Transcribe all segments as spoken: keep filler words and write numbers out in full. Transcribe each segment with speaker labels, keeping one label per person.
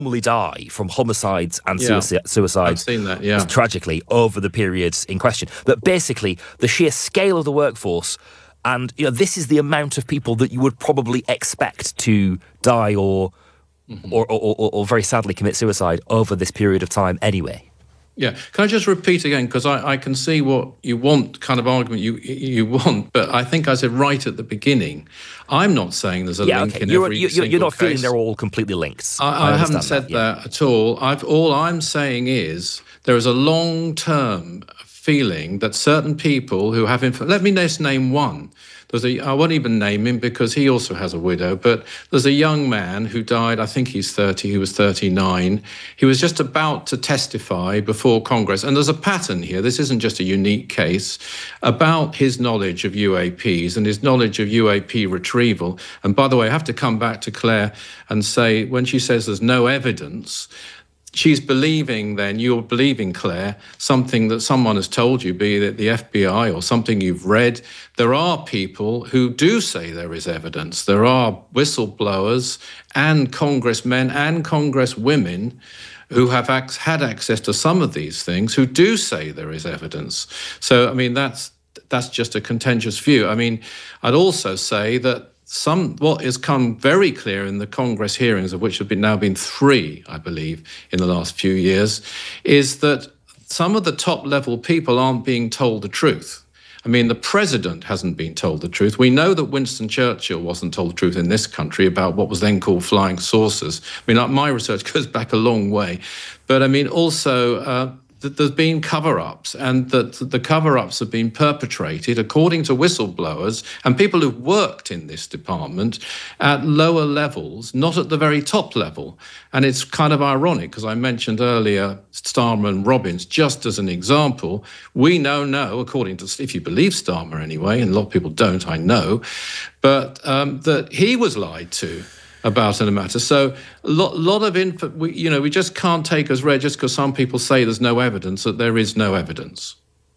Speaker 1: normally die from homicides and
Speaker 2: Yeah,
Speaker 1: suicide, suicides,
Speaker 2: I've seen that, yeah.
Speaker 1: tragically, over the periods in question. But basically, the sheer scale of the workforce, and you know, this is the amount of people that you would probably expect to die or, mm-hmm. or, or, or, or very sadly commit suicide over this period of time anyway.
Speaker 2: Yeah, can I just repeat again, because I, I can see what you want, kind of argument you you want, but I think I said right at the beginning, I'm not saying there's a
Speaker 1: yeah,
Speaker 2: link
Speaker 1: okay.
Speaker 2: in
Speaker 1: you're,
Speaker 2: every
Speaker 1: you're,
Speaker 2: single
Speaker 1: You're not
Speaker 2: case.
Speaker 1: feeling they're all completely linked.
Speaker 2: I, I, I haven't said that,
Speaker 1: yeah.
Speaker 2: that at all. I've all I'm saying is there is a long-term feeling that certain people who have inf- let me just name one. There's a, I won't even name him because he also has a widow, but there's a young man who died, I think he's thirty, he was thirty-nine. He was just about to testify before Congress. And there's a pattern here, this isn't just a unique case, about his knowledge of U A Ps and his knowledge of U A P retrieval. And by the way, I have to come back to Claire and say, when she says there's no evidence, she's believing then, you're believing, Claire, something that someone has told you, be it the F B I or something you've read. There are people who do say there is evidence. There are whistleblowers and congressmen and congresswomen who have ac- had access to some of these things who do say there is evidence. So, I mean, that's that's just a contentious view. I mean, I'd also say that Some what has come very clear in the Congress hearings, of which have been now been three, I believe, in the last few years, is that some of the top level people aren't being told the truth. I mean, the president hasn't been told the truth. We know that Winston Churchill wasn't told the truth in this country about what was then called flying saucers. I mean, my research goes back a long way. But I mean, also, uh, that there's been cover-ups and that the cover-ups have been perpetrated, according to whistleblowers and people who've worked in this department, at lower levels, not at the very top level. And it's kind of ironic, because I mentioned earlier Starmer and Robbins, just as an example. We now know, according to, if you believe Starmer anyway, and a lot of people don't, I know, but um, that he was lied to about in a matter. So a lot, lot of info, we, you know, we just can't take as read just because some people say there's no evidence, that there is no evidence.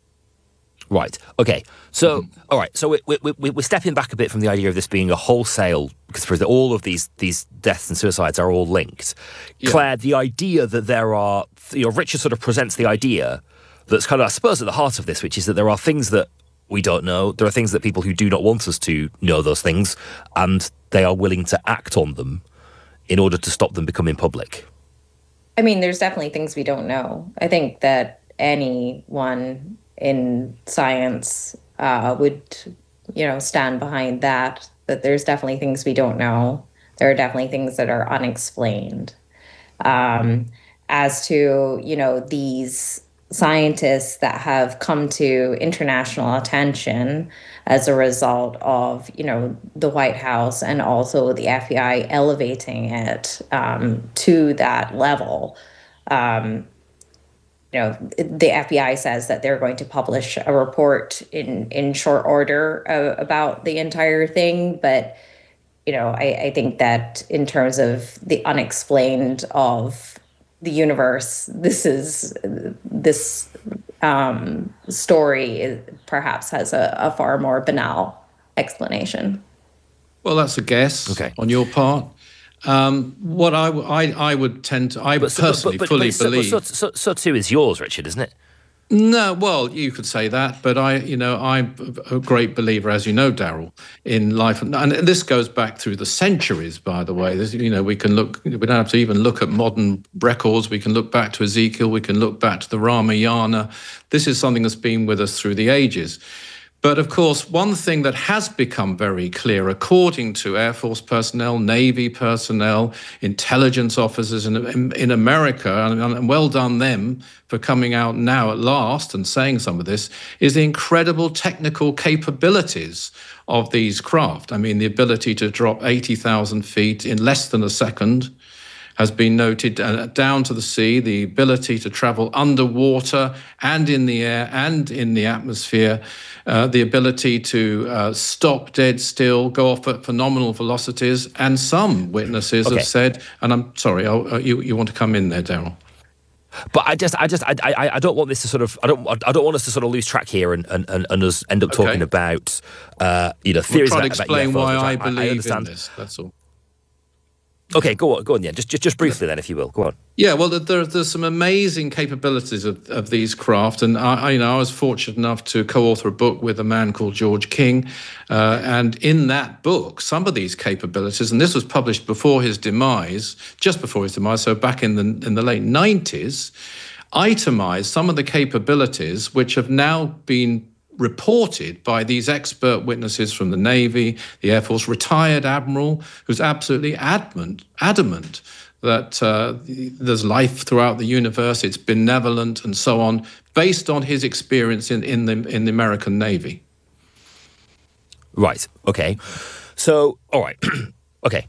Speaker 1: Right. Okay. So,
Speaker 2: Mm-hmm.
Speaker 1: all right. So we, we, we, we're stepping back a bit from the idea of this being a wholesale, because for the, all of these these deaths and suicides are all linked.
Speaker 2: Yeah.
Speaker 1: Claire, the idea that there are, you know, Richard sort of presents the idea that's kind of, I suppose, at the heart of this, which is that there are things that we don't know. There are things that people who do not want us to know those things, and they are willing to act on them in order to stop them becoming public.
Speaker 3: I mean, there's definitely things we don't know. I think that anyone in science uh, would, you know, stand behind that, that there's definitely things we don't know. There are definitely things that are unexplained. Um, as to, you know, these scientists that have come to international attention as a result of, you know, the White House and also the F B I elevating it um, to that level. Um, you know, the F B I says that they're going to publish a report in, in short order uh, about the entire thing. But, you know, I, I think that in terms of the unexplained of the universe, this is this um, story is, perhaps has a, a far more banal explanation.
Speaker 2: Well, that's a guess
Speaker 1: okay.
Speaker 2: on your part. Um, what I, I, I would tend to, I
Speaker 1: but,
Speaker 2: personally
Speaker 1: but, but,
Speaker 2: fully
Speaker 1: but, so,
Speaker 2: believe.
Speaker 1: So, so, so too is yours, Richard, isn't it?
Speaker 2: No, well, you could say that, but I, you know, I'm a great believer, as you know, Daryl, in life, and this goes back through the centuries. By the way, this, you know, we can look. We don't have to even look at modern records. We can look back to Ezekiel. We can look back to the Ramayana. This is something that's been with us through the ages. But of course, one thing that has become very clear, according to Air Force personnel, Navy personnel, intelligence officers in, in, in America, and, and well done them for coming out now at last and saying some of this, is the incredible technical capabilities of these craft. I mean, the ability to drop eighty thousand feet in less than a second has been noted, uh, down to the sea, the ability to travel underwater and in the air and in the atmosphere, uh, the ability to uh, stop dead still, go off at phenomenal velocities, and some witnesses
Speaker 1: okay.
Speaker 2: have said, and I'm sorry, I'll, uh, you, you want to come in there, Daryl?
Speaker 1: But I just, I just, I, I, I don't want this to sort of, I don't, I don't want us to sort of lose track here and and, and, and us end up
Speaker 2: Okay.
Speaker 1: talking about, uh, you know, theories
Speaker 2: We'll try
Speaker 1: about,
Speaker 2: to explain
Speaker 1: about U F Os,
Speaker 2: why I,
Speaker 1: I,
Speaker 2: believe
Speaker 1: I understand.
Speaker 2: in this. That's all.
Speaker 1: Okay, go on, go on, yeah. Just, just, just briefly then, if you will. Go on.
Speaker 2: Yeah, well, there, there's some amazing capabilities of, of these craft, and I, I, you know, I was fortunate enough to co-author a book with a man called George King, uh, and in that book, some of these capabilities, and this was published before his demise, just before his demise, so back in the in the late nineties, itemized some of the capabilities which have now been reported by these expert witnesses from the Navy, the Air Force, retired admiral who's absolutely adamant, adamant that uh, there's life throughout the universe, it's benevolent and so on, based on his experience in, in, the, in the American Navy.
Speaker 1: Right, okay. So, all right, okay.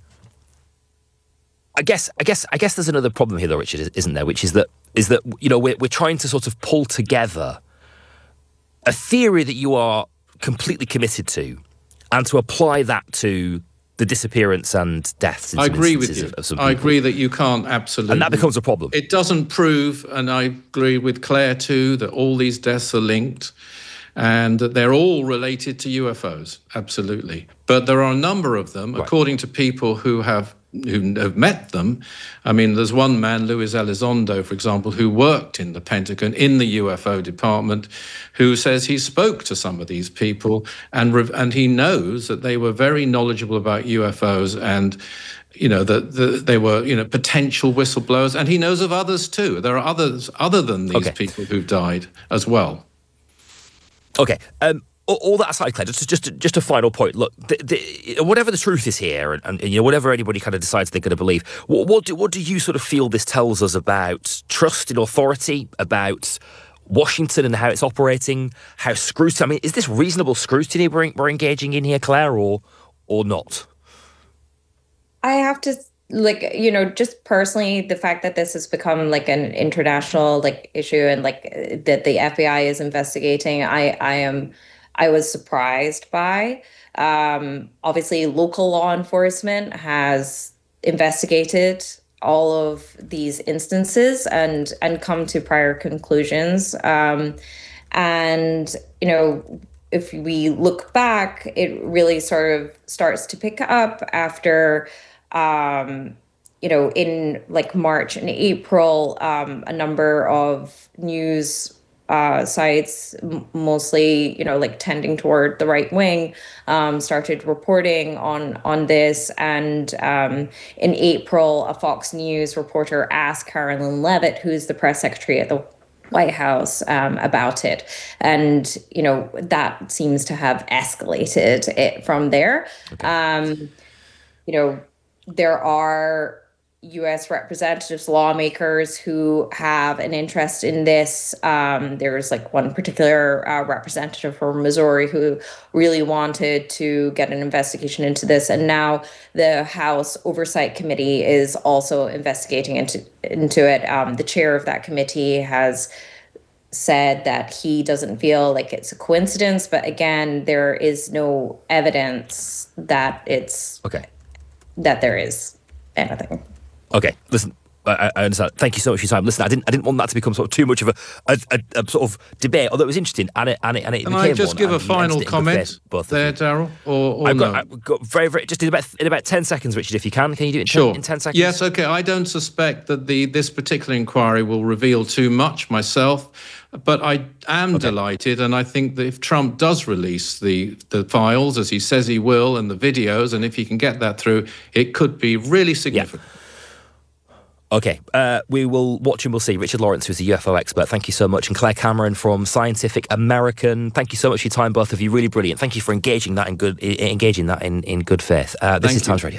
Speaker 1: I guess, I guess, I guess there's another problem here, though, Richard, isn't there? Which is that, is that you know, we're, we're trying to sort of pull together a theory that you are completely committed to, and to apply that to the disappearance and deaths in
Speaker 2: I
Speaker 1: some
Speaker 2: agree with
Speaker 1: instances
Speaker 2: you.
Speaker 1: Of, of some
Speaker 2: I
Speaker 1: people.
Speaker 2: agree that you can't absolutely...
Speaker 1: And that becomes a problem.
Speaker 2: It doesn't prove, and I agree with Claire too, that all these deaths are linked and that they're all related to U F Os, absolutely. But there are a number of them, right, according to people who have who have met them. I mean, there's one man, Luis Elizondo, for example, who worked in the Pentagon in the U F O department, who says he spoke to some of these people and re- and he knows that they were very knowledgeable about U F Os and, you know, that the, they were, you know, potential whistleblowers. And he knows of others too. There are others other than these
Speaker 1: okay.
Speaker 2: people who've died as well.
Speaker 1: Okay. Um, all that aside, Claire, just just just a final point. Look, the, the, whatever the truth is here, and, and you know whatever anybody kind of decides they're going to believe, what, what do what do you sort of feel this tells us about trust in authority, about Washington and how it's operating, how scrutiny? I mean, is this reasonable scrutiny we're, we're engaging in here, Claire, or or not?
Speaker 3: I have to. Like, you know, just personally, the fact that this has become like an international like issue and like that the F B I is investigating, I, I am, I was surprised by. Um, obviously, local law enforcement has investigated all of these instances and and come to prior conclusions. Um, and, you know, if we look back, it really sort of starts to pick up after Um, you know, in like March and April, um, a number of news uh, sites, m- mostly, you know, like tending toward the right wing, um, started reporting on on this. And um, in April, a Fox News reporter asked Carolyn Levitt, who's the press secretary at the White House, um, about it. And, you know, that seems to have escalated it from there. Okay. Um, you know, there are U S representatives, lawmakers who have an interest in this. Um, there's like one particular uh, representative from Missouri who really wanted to get an investigation into this. And now the House Oversight Committee is also investigating into, into it. Um, the chair of that committee has said that he doesn't feel like it's a coincidence. But again, there is no evidence that it's...
Speaker 1: Okay.
Speaker 3: that there is anything.
Speaker 1: Okay, listen, I, I understand. Thank you so much for your time. Listen, I didn't, I didn't want that to become sort of too much of a, a, a, a sort of debate, although it was interesting, and it, and it, and it
Speaker 2: Can
Speaker 1: became
Speaker 2: I just
Speaker 1: one,
Speaker 2: give a
Speaker 1: and you
Speaker 2: final
Speaker 1: ended it in good
Speaker 2: comment
Speaker 1: faith, both
Speaker 2: there,
Speaker 1: of you.
Speaker 2: Daryl, or, or
Speaker 1: I've
Speaker 2: no?
Speaker 1: got, I've got very, very, just in about in about ten seconds, Richard, if you can. Can you do it in,
Speaker 2: sure.
Speaker 1: ten, in ten seconds?
Speaker 2: Yes, okay. I don't suspect that the this particular inquiry will reveal too much myself, but I am
Speaker 1: okay.
Speaker 2: delighted, and I think that if Trump does release the, the files, as he says he will, and the videos, and if he can get that through, it could be really significant.
Speaker 1: Yeah. Okay, uh, we will watch and we'll see. Richard Lawrence, who's a U F O expert, thank you so much. And Claire Cameron from Scientific American, thank you so much for your time, both of you. Really brilliant. Thank you for engaging that in good, engaging that in, in good faith. Uh, this
Speaker 2: thank
Speaker 1: is
Speaker 2: you.
Speaker 1: Times Radio.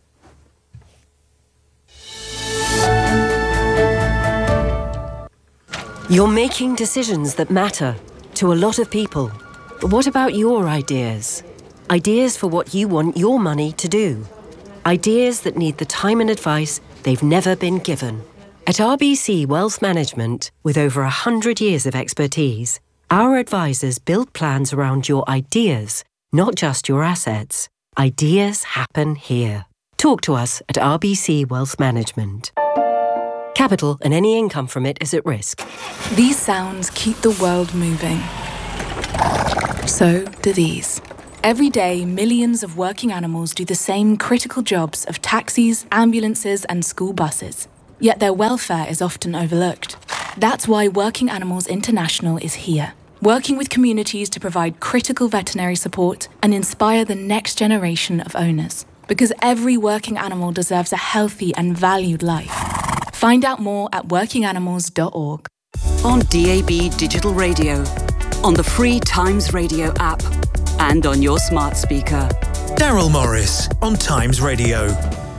Speaker 4: You're making decisions that matter to a lot of people. But what about your ideas? Ideas for what you want your money to do. Ideas that need the time and advice they've never been given. At R B C Wealth Management, with over one hundred years of expertise, our advisors build plans around your ideas, not just your assets. Ideas happen here. Talk to us at R B C Wealth Management. Capital and any income from it is at risk.
Speaker 5: These sounds keep the world moving. So do these. Every day, millions of working animals do the same critical jobs of taxis, ambulances, and school buses. Yet their welfare is often overlooked. That's why Working Animals International is here, working with communities to provide critical veterinary support and inspire the next generation of owners. Because every working animal deserves a healthy and valued life. Find out more at working animals dot org.
Speaker 6: On D A B Digital Radio, on the free Times Radio app, and on your smart speaker.
Speaker 7: Daryl Morris on Times Radio.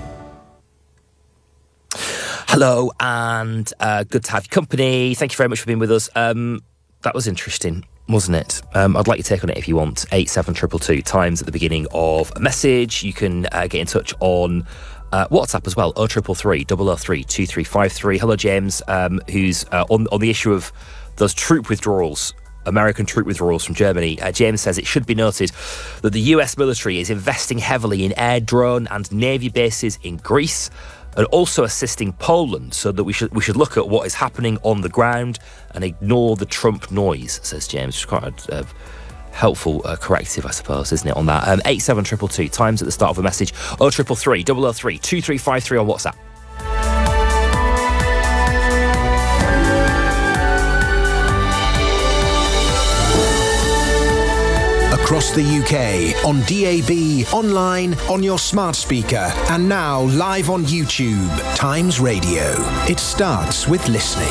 Speaker 1: Hello, and uh, good to have your company. Thank you very much for being with us. Um, that was interesting, wasn't it? Um, I'd like your take on it if you want. eight seven two two two, Times at the beginning of a message. You can uh, get in touch on uh, WhatsApp as well, oh three three three, double oh three, two three five three. Hello, James, um, who's uh, on, on the issue of those troop withdrawals, American troop withdrawals from Germany. Uh, James says it should be noted that the U S military is investing heavily in air, drone and navy bases in Greece, and also assisting Poland, so that we should we should look at what is happening on the ground and ignore the Trump noise, says James. It's quite a uh, helpful uh, corrective, I suppose, isn't it, on that? Um, eight seven two two two, Times at the start of a message. oh three three three, double oh three, two three five three on WhatsApp.
Speaker 7: Across the U K, on D A B, online, on your smart speaker, and now live on YouTube. Times Radio. It starts with listening.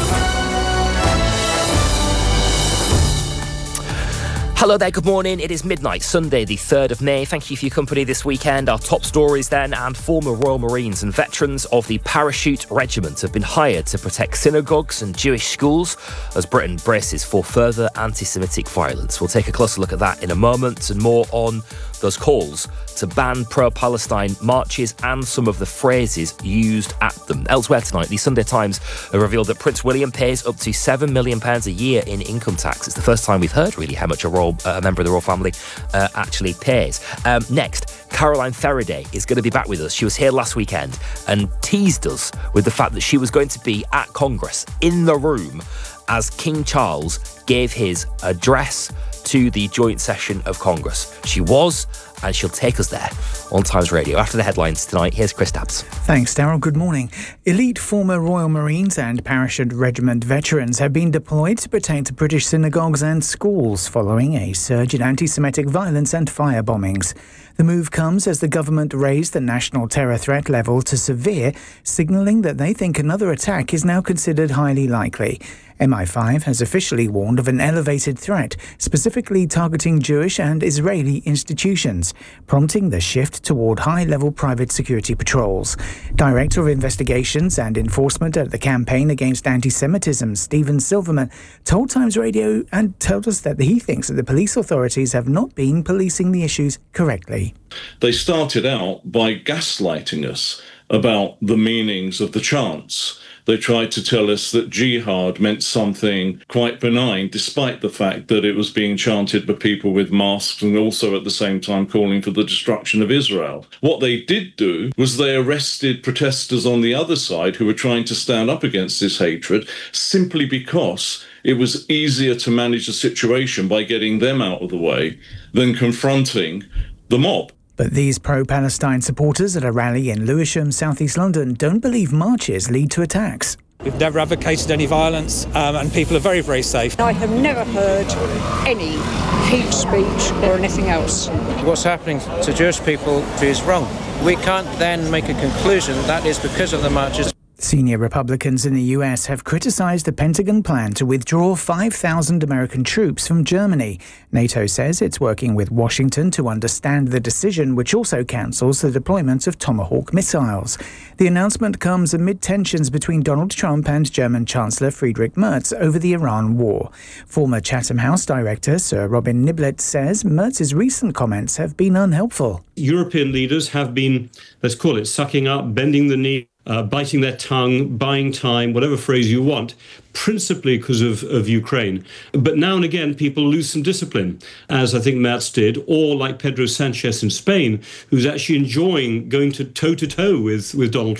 Speaker 1: Hello there, good morning. It is midnight, Sunday, the third of May. Thank you for your company this weekend. Our top stories then, and former Royal Marines and veterans of the Parachute Regiment have been hired to protect synagogues and Jewish schools as Britain braces for further anti-Semitic violence. We'll take a closer look at that in a moment, and more on those calls to ban pro-Palestine marches and some of the phrases used at them. Elsewhere tonight, the Sunday Times have revealed that Prince William pays up to seven million pounds a year in income tax. It's the first time we've heard, really, how much a, royal, uh, a member of the royal family uh, actually pays. Um, next, Caroline Faraday is going to be back with us. She was here last weekend and teased us with the fact that she was going to be at Congress in the room as King Charles gave his address to the joint session of Congress. She was, and she'll take us there on Times Radio. After the headlines tonight, here's Chris Dabbs.
Speaker 8: Thanks, Daryl. Good morning. Elite former Royal Marines and Parachute Regiment veterans have been deployed to protect British synagogues and schools following a surge in anti-Semitic violence and fire bombings. The move comes as the government raised the national terror threat level to severe, signalling that they think another attack is now considered highly likely. M I five has officially warned of an elevated threat, specifically targeting Jewish and Israeli institutions, prompting the shift toward high-level private security patrols. Director of Investigations and Enforcement at the Campaign Against Anti-Semitism, Stephen Silverman, told Times Radio and told us that he thinks that the police authorities have not been policing the issues correctly.
Speaker 9: They started out by gaslighting us about the meanings of the chants. They tried to tell us that jihad meant something quite benign, despite the fact that it was being chanted by people with masks and also at the same time calling for the destruction of Israel. What they did do was they arrested protesters on the other side who were trying to stand up against this hatred simply because it was easier to manage the situation by getting them out of the way than confronting the mob.
Speaker 8: But these pro-Palestine supporters at a rally in Lewisham, South East London, don't believe marches lead to attacks.
Speaker 10: We've never advocated any violence, um, and people are very, very safe.
Speaker 11: I have never heard any hate speech or anything else.
Speaker 12: What's happening to Jewish people is wrong. We can't then make a conclusion that is because of the marches.
Speaker 8: Senior Republicans in the U S have criticized the Pentagon plan to withdraw five thousand American troops from Germany. NATO says it's working with Washington to understand the decision, which also cancels the deployment of Tomahawk missiles. The announcement comes amid tensions between Donald Trump and German Chancellor Friedrich Merz over the Iran war. Former Chatham House director Sir Robin Niblett says Merz's recent comments have been unhelpful.
Speaker 13: European leaders have been, let's call it, sucking up, bending the knee, Uh, biting their tongue, buying time, whatever phrase you want, principally because of, of Ukraine. But now and again, people lose some discipline, as I think Merz did, or like Pedro Sanchez in Spain, who's actually enjoying going to toe-to-toe with, with Donald Trump.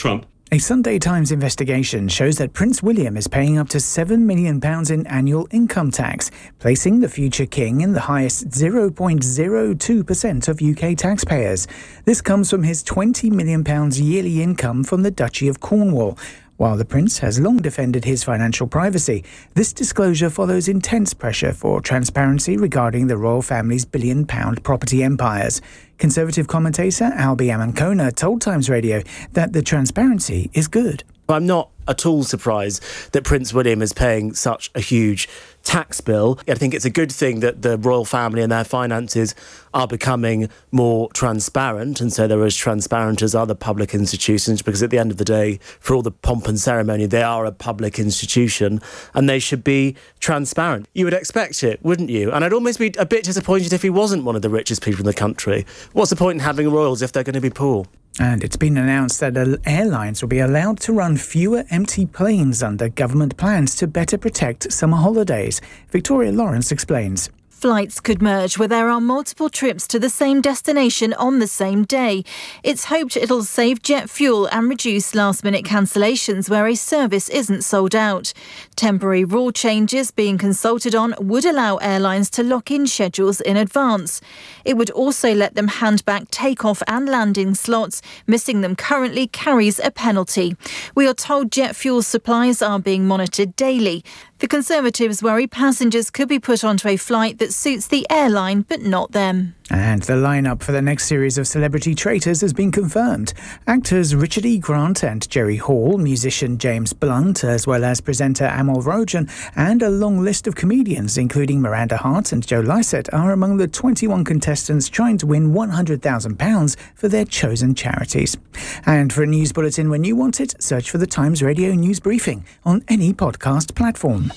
Speaker 8: A Sunday Times investigation shows that Prince William is paying up to seven million pounds in annual income tax, placing the future king in the highest zero point zero two percent of U K taxpayers. This comes from his twenty million pounds yearly income from the Duchy of Cornwall. While the Prince has long defended his financial privacy, this disclosure follows intense pressure for transparency regarding the royal family's billion-pound property empires. Conservative commentator Albi Amankona told Times Radio that the transparency is good.
Speaker 14: I'm not at all surprised that Prince William is paying such a huge tax bill. I think it's a good thing that the royal family and their finances are becoming more transparent, and so they're as transparent as other public institutions, because at the end of the day, for all the pomp and ceremony, they are a public institution and they should be transparent. You would expect it, wouldn't you? And I'd almost be a bit disappointed if he wasn't one of the richest people in the country. What's the point in having royals if they're going to be poor?
Speaker 8: And it's been announced that airlines will be allowed to run fewer empty planes under government plans to better protect summer holidays. Victoria Lawrence explains.
Speaker 15: Flights could merge where there are multiple trips to the same destination on the same day. It's hoped it'll save jet fuel and reduce last-minute cancellations where a service isn't sold out. Temporary rule changes being consulted on would allow airlines to lock in schedules in advance. It would also let them hand back takeoff and landing slots. Missing them currently carries a penalty. We are told jet fuel supplies are being monitored daily. The Conservatives worry passengers could be put onto a flight that suits the airline but not them.
Speaker 8: And the lineup for the next series of Celebrity Traitors has been confirmed. Actors Richard E. Grant and Jerry Hall, musician James Blunt, as well as presenter Amal Rojan, and a long list of comedians, including Miranda Hart and Joe Lycett, are among the twenty-one contestants trying to win one hundred thousand pounds for their chosen charities. And for a news bulletin when you want it, search for the Times Radio News Briefing on any podcast platform.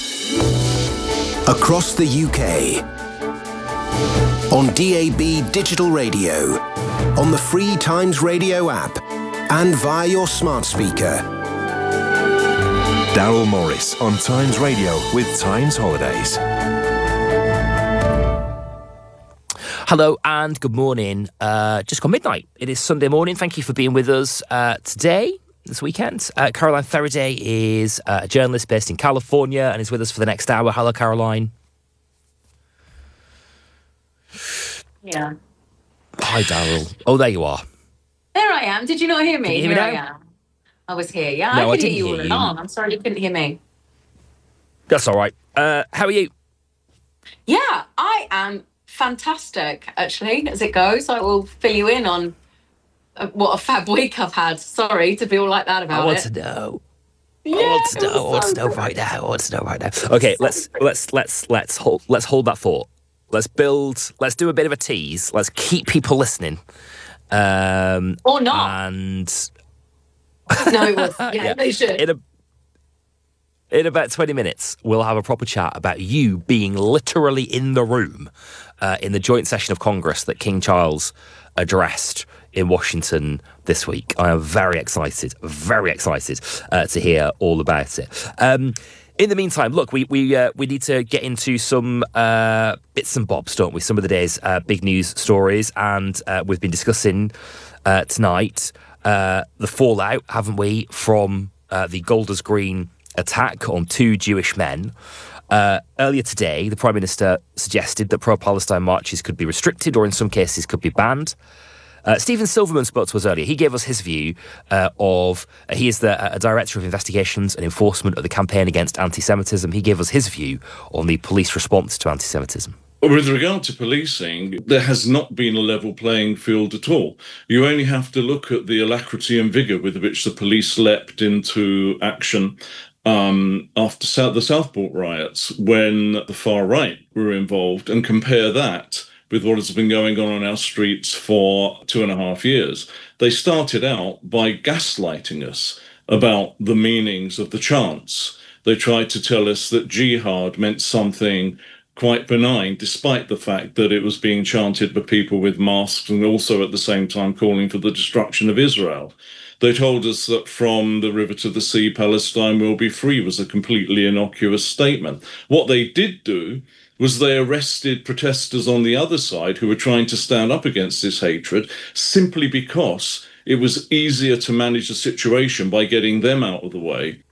Speaker 7: Across the U K, on D A B digital radio, on the free Times Radio app, and via your smart speaker.
Speaker 16: Daryl Morris on Times Radio with Times Holidays.
Speaker 1: Hello and good morning. Uh, just gone midnight. It is Sunday morning. Thank you for being with us uh, today. This weekend. Uh, Caroline Faraday is uh, a journalist based in California and is with us for the next hour. Hello, Caroline.
Speaker 17: Yeah.
Speaker 1: Hi, Daryl. Oh, there you are.
Speaker 17: There I am. Did you not hear me?
Speaker 1: Can you hear me
Speaker 17: here
Speaker 1: now?
Speaker 17: I am. I was here. Yeah,
Speaker 1: No,
Speaker 17: I
Speaker 1: I
Speaker 17: could
Speaker 1: didn't
Speaker 17: hear you all
Speaker 1: hear you.
Speaker 17: along. I'm sorry you couldn't hear me.
Speaker 1: That's all right. Uh, how are you?
Speaker 17: Yeah, I am fantastic, actually, as it goes. I will fill you in on uh, what a fab week I've had. Sorry to be all like that about
Speaker 1: I want
Speaker 17: it.
Speaker 1: to know.
Speaker 17: Yeah,
Speaker 1: I want to
Speaker 17: it
Speaker 1: know. I
Speaker 17: was
Speaker 1: want to
Speaker 17: so
Speaker 1: know
Speaker 17: great.
Speaker 1: right now. I want to know right now. Okay, let's let's let's let's hold let's hold that thought. Let's build. Let's do a bit of a tease. Let's keep people listening. Um,
Speaker 17: Or not.
Speaker 1: And
Speaker 17: No, it was. Yeah,
Speaker 1: Yeah.
Speaker 17: they should.
Speaker 1: in a in about twenty minutes, we'll have a proper chat about you being literally in the room uh, in the joint session of Congress that King Charles addressed in Washington this week. I am very excited, very excited uh, to hear all about it. Um, in the meantime, look, we we uh, we need to get into some uh, bits and bobs, don't we? Some of the day's uh, big news stories, and uh, we've been discussing uh, tonight uh, the fallout, haven't we, from uh, the Golders Green attack on two Jewish men. Uh, earlier today, the Prime Minister suggested that pro-Palestine marches could be restricted or in some cases could be banned. Uh, Stephen Silverman spoke to us earlier. He gave us his view uh, of, uh, he is the uh, Director of Investigations and Enforcement of the Campaign Against Anti-Semitism. He gave us his view on the police response to anti-Semitism.
Speaker 9: With regard to policing, there has not been a level playing field at all. You only have to look at the alacrity and vigour with which the police leapt into action um, after South, the Southport riots, when the far right were involved, and compare that with what has been going on on our streets for two and a half years. They started out by gaslighting us about the meanings of the chants. They tried to tell us that jihad meant something quite benign, despite the fact that it was being chanted by people with masks and also at the same time calling for the destruction of Israel. They told us that from the river to the sea, Palestine will be free was a completely innocuous statement. What they did do was they arrested protesters on the other side who were trying to stand up against this hatred simply because it was easier to manage the situation by getting them out of the way.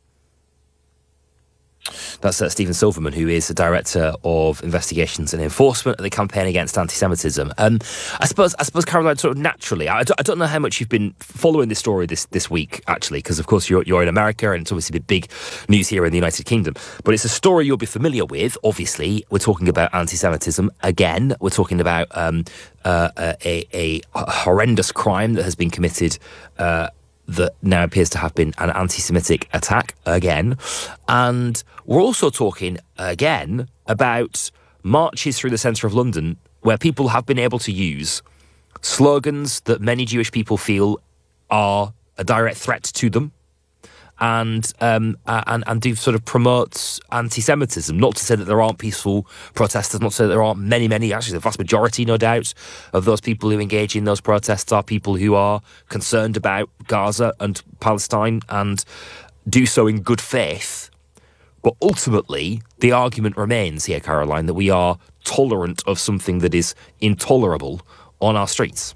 Speaker 1: That's uh, Stephen Silverman, who is the Director of Investigations and Enforcement at the Campaign Against Anti-Semitism. Um, I suppose, I suppose, Caroline, sort of naturally, I don't, I don't know how much you've been following this story this, this week, actually, because, of course, you're, you're in America and it's obviously been big news here in the United Kingdom. But it's a story you'll be familiar with, obviously. We're talking about anti-Semitism again. We're talking about um, uh, a, a horrendous crime that has been committed uh that now appears to have been an anti-Semitic attack again. And we're also talking again about marches through the centre of London where people have been able to use slogans that many Jewish people feel are a direct threat to them, and um, and and do sort of promote anti-Semitism. Not to say that there aren't peaceful protesters, not to say that there aren't many, many, actually the vast majority, no doubt, of those people who engage in those protests are people who are concerned about Gaza and Palestine and do so in good faith. But ultimately, the argument remains here, Caroline, that we are tolerant of something that is intolerable on our streets.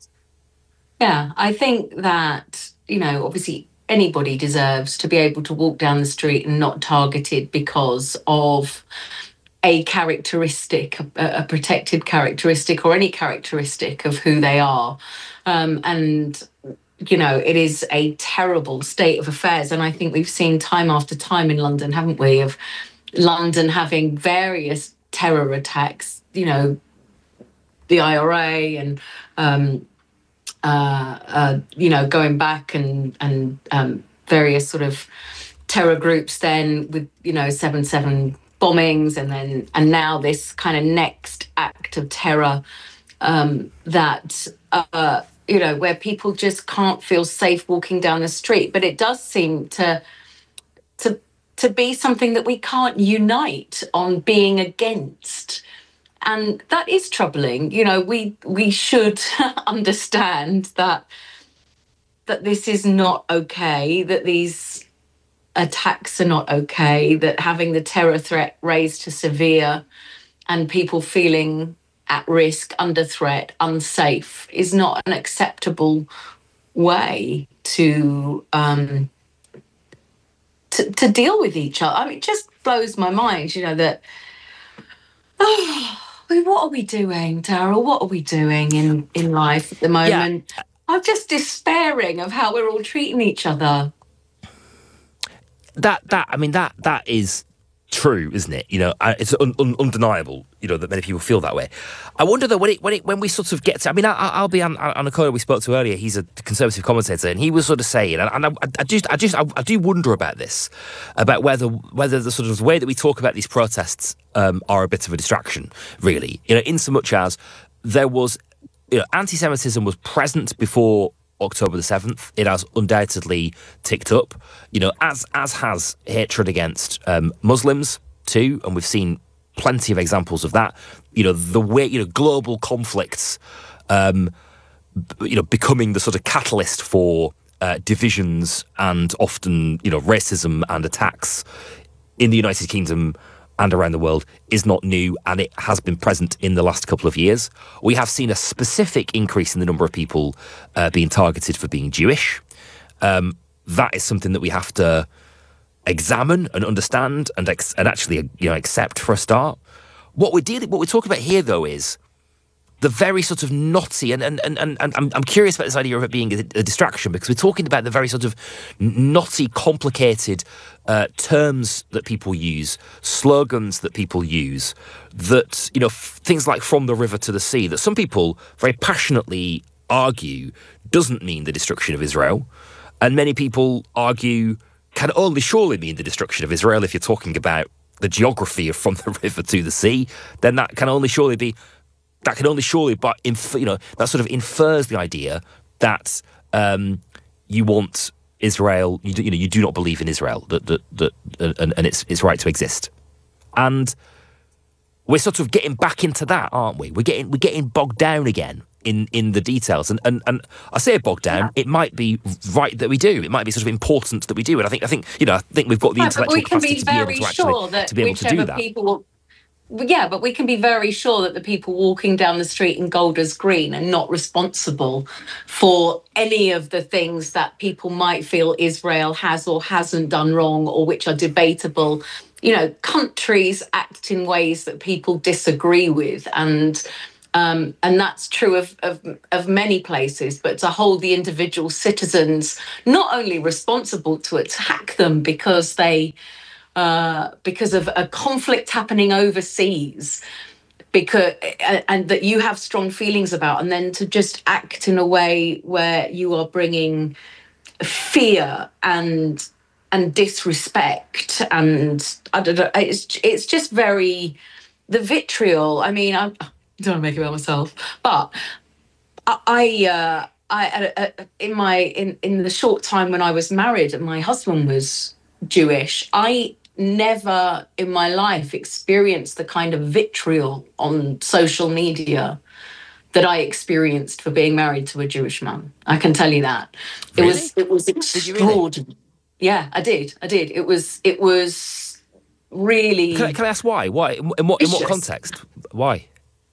Speaker 17: Yeah, I think that, you know, obviously anybody deserves to be able to walk down the street and not targeted because of a characteristic, a, a protected characteristic, or any characteristic of who they are. Um, and, you know, it is a terrible state of affairs. And I think we've seen time after time in London, haven't we, of London having various terror attacks, you know, the I R A and, um, Uh, uh, you know, going back and and um, various sort of terror groups then with, you know, seven seven bombings and then and now this kind of next act of terror um, that, uh, you know, where people just can't feel safe walking down the street. But it does seem to to to be something that we can't unite on being against. And that is troubling. You know, we we should understand that that this is not okay, that these attacks are not okay, that having the terror threat raised to severe and people feeling at risk, under threat, unsafe is not an acceptable way to um, to, to deal with each other. I mean, it just blows my mind, you know, that, oh, what are we doing, Daryl? What are we doing in, in life at the moment? Yeah. I'm just despairing of how we're all treating each other.
Speaker 1: That, that, I mean, that, that is true, isn't it? You know, it's un, un, undeniable, you know, that many people feel that way. I wonder, though, when it, when it, when we sort of get to, I mean, I, I'll be on, on a caller we spoke to earlier. He's a Conservative commentator, and he was sort of saying, and, and I, I just, I just, I, I do wonder about this, about whether, whether the sort of the way that we talk about these protests um, are a bit of a distraction, really. You know, in so much as there was, you know, anti-Semitism was present before October the seventh. It has undoubtedly ticked up, you know, as as has hatred against um, Muslims too, and we've seen plenty of examples of that. You know, the way, you know, global conflicts, um, you know, becoming the sort of catalyst for uh, divisions and often, you know, racism and attacks in the United Kingdom and around the world is not new, and it has been present in the last couple of years. We have seen a specific increase in the number of people uh, being targeted for being Jewish. Um, that is something that we have to examine and understand and ex- and actually, you know, accept for a start. What we're dealing, what we're talking about here, though, is the very sort of knotty, and and and, and, and I'm, I'm curious about this idea of it being a, a distraction, because we're talking about the very sort of knotty, complicated uh, terms that people use, slogans that people use, that, you know, f- things like "from the river to the sea," that some people very passionately argue doesn't mean the destruction of Israel, and many people argue can only surely mean the destruction of Israel. If you're talking about the geography of "from the river to the sea," then that can only surely be That can only surely, but inf- you know, that sort of infers the idea that um, you want Israel. You, do, you know, you do not believe in Israel, that that that, and, and its its right to exist. And we're sort of getting back into that, aren't we? We're getting we're getting bogged down again in, in the details. And, and and I say bogged down. Yeah. It might be right that we do. It might be sort of important that we do. And I think I think you know I think we've got the
Speaker 17: right,
Speaker 1: intellectual
Speaker 17: but we can
Speaker 1: capacity
Speaker 17: be
Speaker 1: to be able
Speaker 17: very
Speaker 1: to
Speaker 17: sure
Speaker 1: actually
Speaker 17: that
Speaker 1: to be able to do that.
Speaker 17: People, yeah, but we can be very sure that the people walking down the street in Golders Green are not responsible for any of the things that people might feel Israel has or hasn't done wrong, or which are debatable. You know, countries act in ways that people disagree with, and um, and that's true of, of of many places. But to hold the individual citizens not only responsible to attack them because they uh, because of a conflict happening overseas, because and that you have strong feelings about, and then to just act in a way where you are bringing fear and and disrespect, and I don't know, it's it's just very, the vitriol. I mean, I, I don't want to make it about myself, but I, uh, I uh, in my in in the short time when I was married and my husband was Jewish, I never in my life experienced the kind of vitriol on social media that I experienced for being married to a Jewish man. I can tell you that. Really? It was it was extraordinary. Yeah, I did. I did. It was it was really.
Speaker 1: Can I, can I ask why? Why? In what in what context? Why?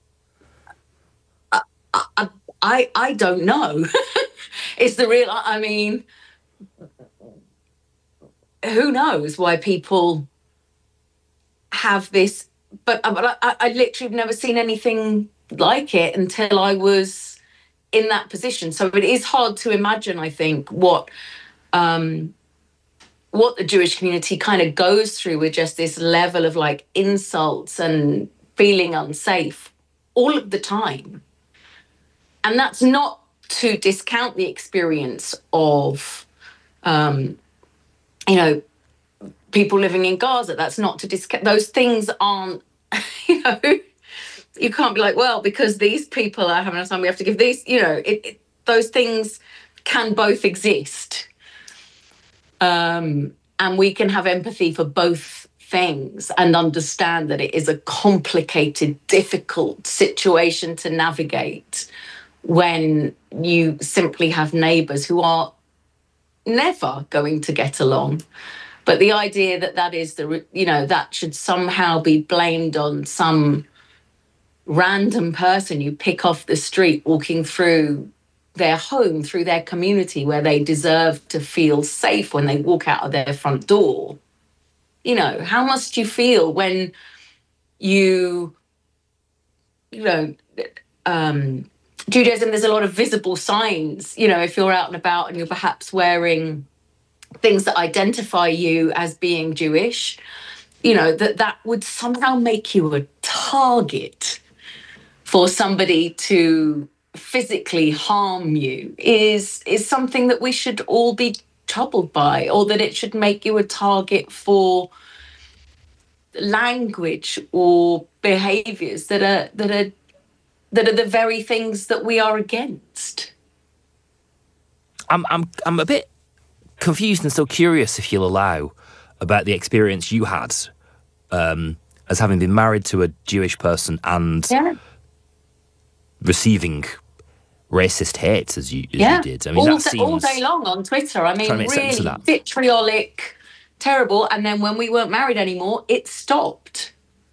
Speaker 17: I I I, I don't know. It's the real. I mean, who knows why people have this? But but I, I literally have never seen anything like it until I was in that position. So it is hard to imagine, I think, what. Um, what the Jewish community kind of goes through with just this level of like insults and feeling unsafe all of the time. And that's not to discount the experience of, um, you know, people living in Gaza. That's not to discount. Those things aren't, you know, you can't be like, well, because these people are having a time, we have to give these, you know, it, it, those things can both exist. Um, and we can have empathy for both things and understand that it is a complicated, difficult situation to navigate when you simply have neighbours who are never going to get along. But the idea that that is the, you know, that should somehow be blamed on some random person you pick off the street walking through their home, through their community, where they deserve to feel safe when they walk out of their front door. You know, how must you feel when you, you know, um, Judaism, there's a lot of visible signs, you know, if you're out and about and you're perhaps wearing things that identify you as being Jewish, you know, that that would somehow make you a target for somebody to physically harm you is is something that we should all be troubled by, or that it should make you a target for language or behaviors that are that are that are the very things that we are against.
Speaker 1: I'm I'm I'm a bit confused and still curious, if you'll allow, about the experience you had um, as having been married to a Jewish person and
Speaker 17: yeah.
Speaker 1: receiving racist hate as you, as
Speaker 17: yeah.
Speaker 1: you did. I mean,
Speaker 17: all,
Speaker 1: that
Speaker 17: da-
Speaker 1: seems...
Speaker 17: all day long on Twitter. I mean, really
Speaker 1: that.
Speaker 17: vitriolic, terrible. And then when we weren't married anymore, it stopped.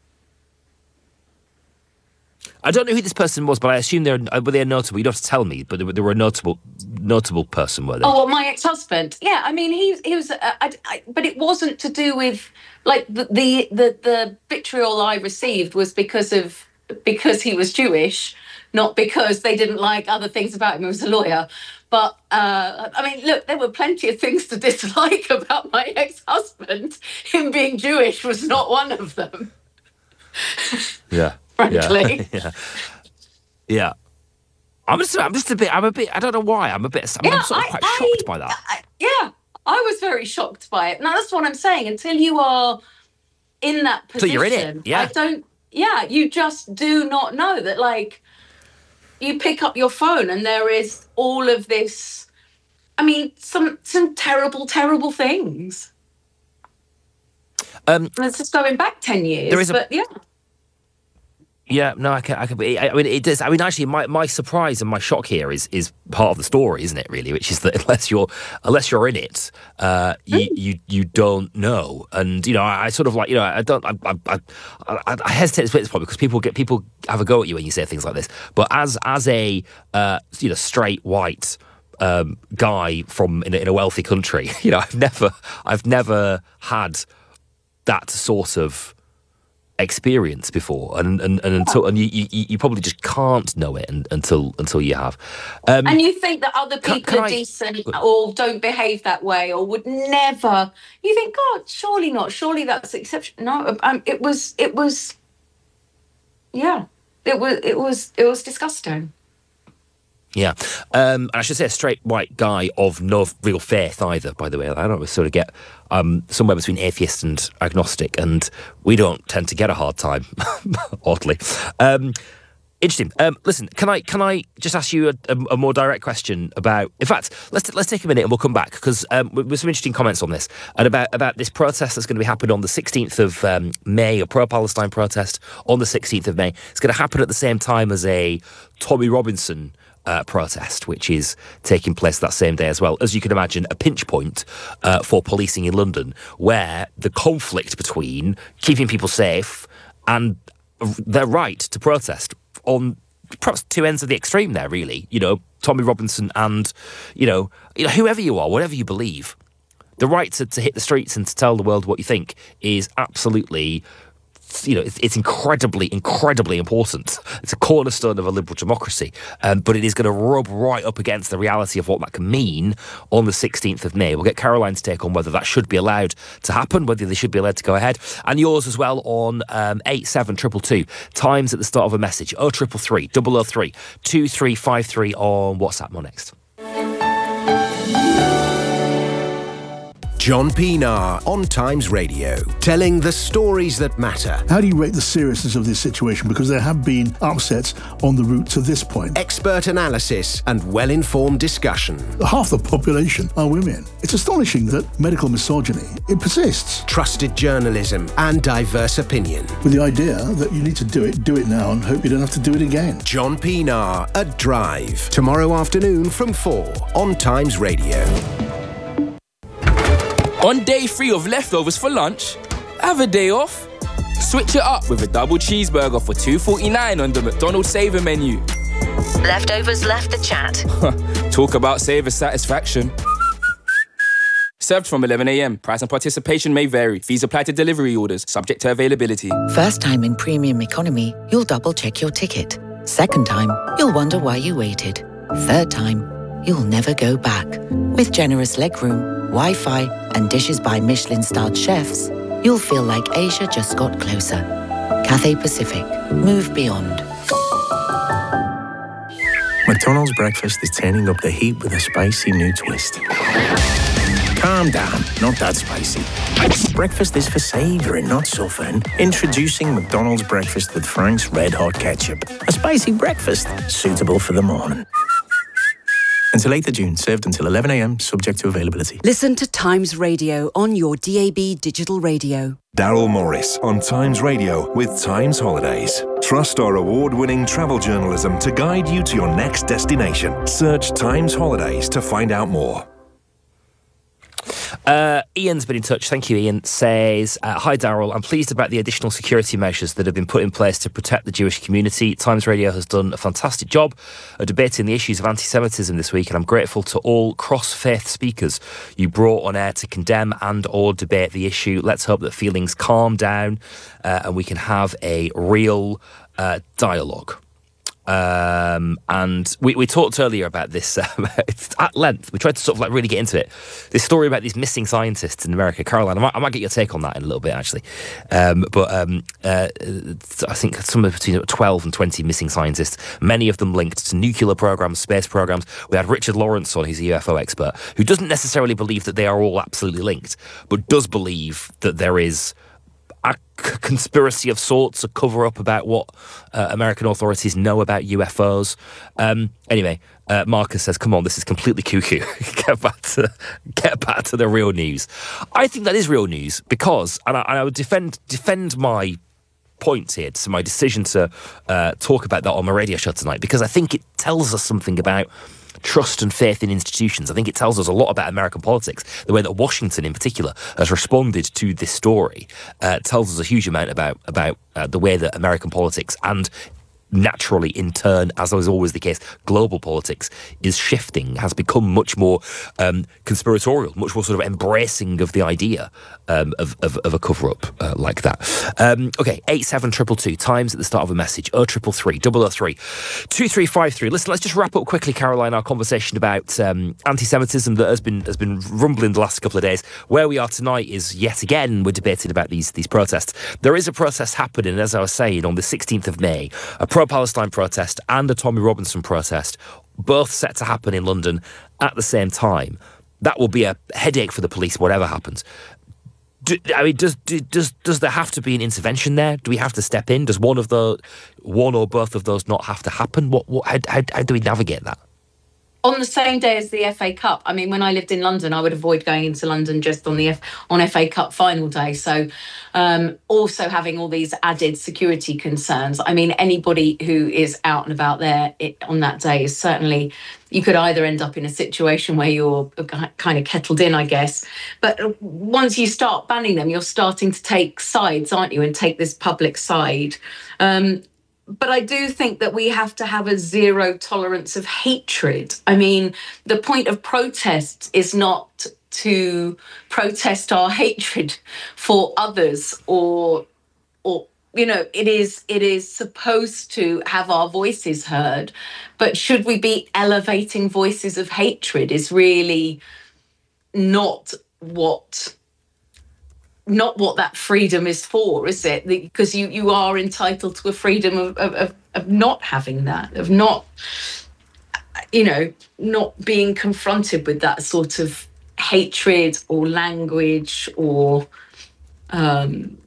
Speaker 1: I don't know who this person was, but I assume they're were they notable. You don't have to tell me, but they were, they were a notable notable person, were they?
Speaker 17: Oh, well, my ex-husband. Yeah, I mean, he he was, uh, I, I, but it wasn't to do with like the, the the the vitriol I received was because of because he was Jewish, not because they didn't like other things about him. He was a lawyer. But, uh, I mean, look, there were plenty of things to dislike about my ex-husband. Him being Jewish was not one of them.
Speaker 1: Yeah.
Speaker 17: Frankly.
Speaker 1: Yeah. yeah. I'm just, I'm just a bit, I'm a bit, I don't know why, I'm a bit, I'm,
Speaker 17: yeah,
Speaker 1: I'm sort of
Speaker 17: I,
Speaker 1: quite
Speaker 17: I,
Speaker 1: shocked by that.
Speaker 17: I, yeah, I was very shocked by it. Now, that's what I'm saying. Until you are in that position.
Speaker 1: So you're in it, yeah.
Speaker 17: I don't, yeah, you just do not know that, like, you pick up your phone and there is all of this, I mean, some some terrible, terrible things.
Speaker 1: Um,
Speaker 17: It's just going back ten years,
Speaker 1: there is a,
Speaker 17: but yeah.
Speaker 1: Yeah, no, I can. I can. I mean, it does. I mean, actually, my, my surprise and my shock here is is part of the story, isn't it? Really, which is that unless you're unless you're in it, uh, you, you you don't know. And you know, I, I sort of like you know, I don't. I I, I, I hesitate to say this point because people get people have a go at you when you say things like this. But as as a uh, you know straight white um, guy from in a, in a wealthy country, you know, I've never I've never had that sort of experience before, and and, and until and you, you you probably just can't know it and, until until you have. Um,
Speaker 17: and you think that other people
Speaker 1: can, can
Speaker 17: are
Speaker 1: I,
Speaker 17: decent or don't behave that way or would never. You think, God, surely not. Surely that's exception. No, um, it was. It was. Yeah, it was. It was. It was disgusting.
Speaker 1: Yeah, um, and I should say a straight white guy of no real faith either, by the way. I don't sort of get um, somewhere between atheist and agnostic, and we don't tend to get a hard time, oddly. Um, interesting. Um, listen, can I can I just ask you a, a, a more direct question about? In fact, let's let's take a minute and we'll come back because um, with some interesting comments on this and about about this protest that's going to be happening on the sixteenth of um, May, a pro-Palestine protest on the sixteenth of May. It's going to happen at the same time as a Tommy Robinson Uh, protest, which is taking place that same day as well. As you can imagine, a pinch point uh, for policing in London, where the conflict between keeping people safe and their right to protest on perhaps two ends of the extreme there, really. You know, Tommy Robinson and, you know, you know whoever you are, whatever you believe, the right to, to hit the streets and to tell the world what you think is absolutely, you know, it's, it's incredibly, incredibly important. It's a cornerstone of a liberal democracy, um, but it is going to rub right up against the reality of what that can mean on the sixteenth of May. We'll get Caroline's take on whether that should be allowed to happen, whether they should be allowed to go ahead, and yours as well on um, eight seven two two two. Times at the start of a message, oh three three three, double oh three, two three five three on WhatsApp. More next.
Speaker 7: John Pienaar on Times Radio, telling the stories that matter.
Speaker 18: How do you rate the seriousness of this situation? Because there have been upsets on the route to this point.
Speaker 7: Expert analysis and well-informed discussion.
Speaker 18: Half the population are women. It's astonishing that medical misogyny, it persists.
Speaker 7: Trusted journalism and diverse opinion.
Speaker 18: With the idea that you need to do it, do it now and hope you don't have to do it again.
Speaker 7: John Pienaar at Drive. Tomorrow afternoon from four on Times Radio.
Speaker 19: On day three of leftovers for lunch, have a day off. Switch it up with a double cheeseburger for two forty-nine on the McDonald's Saver menu.
Speaker 20: Leftovers left the chat.
Speaker 19: Talk about Saver satisfaction. Served from eleven a.m. Price and participation may vary. Fees apply to delivery orders, subject to availability.
Speaker 20: First time in premium economy, you'll double check your ticket. Second time, you'll wonder why you waited. Third time, you'll never go back. With generous legroom, Wi-Fi and dishes by Michelin-starred chefs, you'll feel like Asia just got closer. Cathay Pacific. Move beyond.
Speaker 21: McDonald's breakfast is turning up the heat with a spicy new twist. Calm down, not that spicy. Breakfast is for savouring, not suffering. Introducing McDonald's breakfast with Frank's Red Hot Ketchup. A spicy breakfast suitable for the morning. Until eighth of June, served until eleven a.m, subject to availability.
Speaker 6: Listen to Times Radio on your D A B digital radio.
Speaker 16: Daryl Morris on Times Radio with Times Holidays. Trust our award-winning travel journalism to guide you to your next destination. Search Times Holidays to find out more.
Speaker 1: Uh, Ian's been in touch. Thank you, Ian. Says, uh, hi, Daryl. I'm pleased about the additional security measures that have been put in place to protect the Jewish community. Times Radio has done a fantastic job of debating the issues of anti-Semitism this week, and I'm grateful to all cross-faith speakers you brought on air to condemn and or debate the issue. Let's hope that feelings calm down uh, and we can have a real uh, dialogue. Um, and we, we talked earlier about this uh, at length. We tried to sort of like really get into it. This story about these missing scientists in America. Caroline, I might, I might get your take on that in a little bit, actually. Um, but um, uh, I think somewhere between twelve and twenty missing scientists, many of them linked to nuclear programs, space programs. We had Richard Lawrence on, who's a U F O expert, who doesn't necessarily believe that they are all absolutely linked, but does believe that there is a c- conspiracy of sorts, a cover-up about what uh, American authorities know about U F Os. Um, anyway, uh, Marcus says, come on, this is completely cuckoo. get, back to, get back to the real news. I think that is real news because, and I, and I would defend defend my point here to my decision to uh, talk about that on my radio show tonight, because I think it tells us something about trust and faith in institutions. I think it tells us a lot about American politics. The way that Washington, in particular, has responded to this story uh, tells us a huge amount about about uh, the way that American politics, and naturally, in turn, as is always the case, global politics is shifting, has become much more um, conspiratorial, much more sort of embracing of the idea um, of, of, of a cover-up uh, like that. Um, okay, eight seven two two two, times at the start of a message, oh triple three, double oh three, two three five three. Listen, let's just wrap up quickly, Caroline, our conversation about um, anti-Semitism that has been has been rumbling the last couple of days. Where we are tonight is, yet again, we're debating about these, these protests. There is a protest happening, as I was saying, on the sixteenth of May, a pro-Palestine protest and a Tommy Robinson protest, both set to happen in London at the same time. That will be a headache for the police, whatever happens. Do, I mean, does does does there have to be an intervention there? Do we have to step in? Does one of the one or both of those not have to happen? What what how, how, how do we navigate that?
Speaker 17: On the same day as the F A Cup. I mean, when I lived in London, I would avoid going into London just on the F- on F A Cup final day. So um, also having all these added security concerns. I mean, anybody who is out and about there it, on that day is certainly, you could either end up in a situation where you're kind of kettled in, I guess. But once you start banning them, you're starting to take sides, aren't you, and take this public side. Um, But I do think that we have to have a zero tolerance of hatred. I mean, the point of protests is not to protest our hatred for others, or, or you know, it is it is supposed to have our voices heard. But should we be elevating voices of hatred is really not what... not what that freedom is for, is it? Because you, you are entitled to a freedom of, of, of not having that, of not, you know, not being confronted with that sort of hatred or language or um,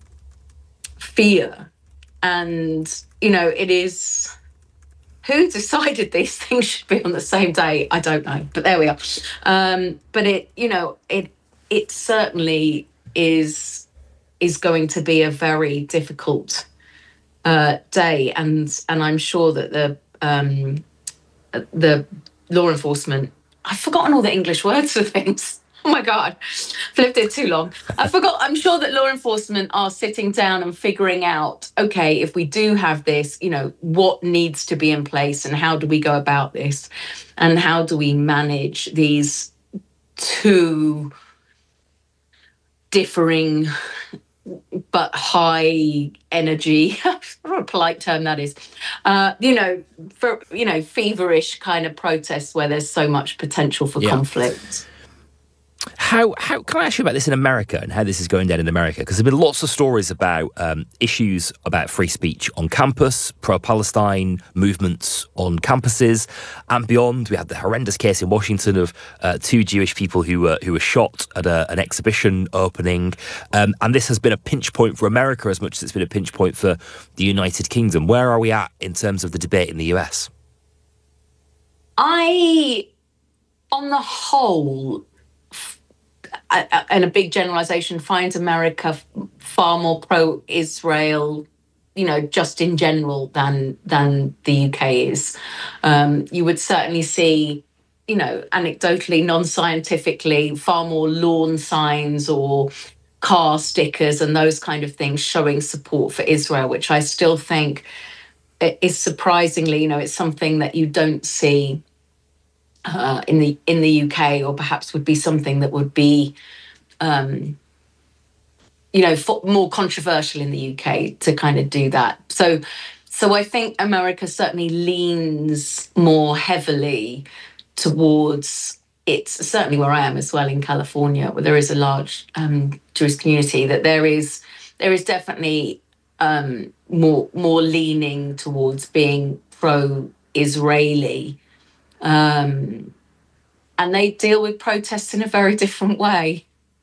Speaker 17: fear. And, you know, it is... Who decided these things should be on the same day? I don't know, but there we are. Um, but it, you know, it it certainly... is is going to be a very difficult uh, day, and and I'm sure that the um, the law enforcement, I've forgotten all the English words for things. Oh my God, I've lived here too long. I forgot. I'm sure that law enforcement are sitting down and figuring out, okay, if we do have this, you know, what needs to be in place, and how do we go about this, and how do we manage these two differing but high energy, what a polite term that is, uh, you know, for, you know, feverish kind of protests where there's so much potential for yeah. conflict.
Speaker 1: How how can I ask you about this in America and how this is going down in America? Because there have been lots of stories about um, issues about free speech on campus, pro-Palestine movements on campuses and beyond. We had the horrendous case in Washington of uh, two Jewish people who were who were shot at a, an exhibition opening, um, and this has been a pinch point for America as much as it's been a pinch point for the United Kingdom. Where are we at in terms of the debate in the U S?
Speaker 17: I, on the whole, and a big generalization, finds America far more pro-Israel, you know, just in general than than the U K is. Um, you would certainly see, you know, anecdotally, non-scientifically, far more lawn signs or car stickers and those kind of things showing support for Israel, which I still think is surprisingly, you know, it's something that you don't see Uh, in the in the U K, or perhaps would be something that would be, um, you know, for, more controversial in the U K to kind of do that. So, so I think America certainly leans more heavily towards, it's certainly where I am as well in California, where there is a large um, Jewish community, that there is there is definitely um, more more leaning towards being pro-Israeli. Um, and they deal with protests in a very different way.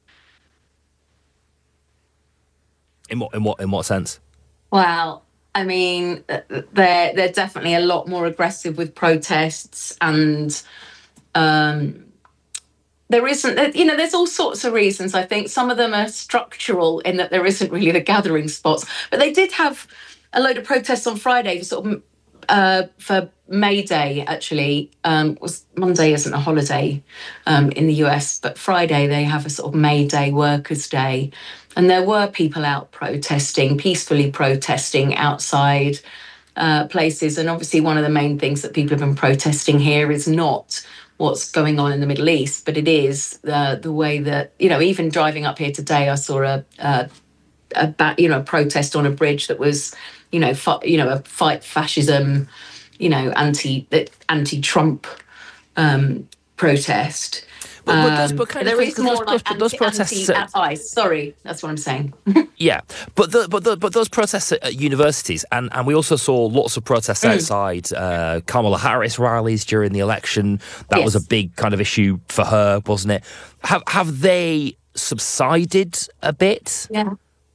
Speaker 1: In what in what in what sense?
Speaker 17: Well, I mean, they're they're definitely a lot more aggressive with protests, and um, there isn't, you know, there's all sorts of reasons, I think. Some of them are structural in that there isn't really the gathering spots. But they did have a load of protests on Friday for sort of uh, for May Day, actually. Um, was Monday isn't a holiday um, in the U S, but Friday they have a sort of May Day, Workers' Day. And there were people out protesting, peacefully protesting outside uh, places. And obviously one of the main things that people have been protesting here is not what's going on in the Middle East, but it is the the way that, you know, even driving up here today, I saw a, a, a ba- you know, a protest on a bridge that was, you know, fi- you know, a fight fascism, you know, anti anti-Trump um, protest.
Speaker 1: But, but, those, but
Speaker 17: um,
Speaker 1: kind
Speaker 17: there
Speaker 1: of
Speaker 17: is more
Speaker 1: those,
Speaker 17: like
Speaker 1: those, those protests.
Speaker 17: Anti, sorry, that's what I'm saying.
Speaker 1: Yeah, but the, but the, but those protests at universities, and, and we also saw lots of protests mm. outside uh, Kamala Harris rallies during the election. That yes. was a big kind of issue for her, wasn't it? Have have they subsided a bit?
Speaker 17: Yeah.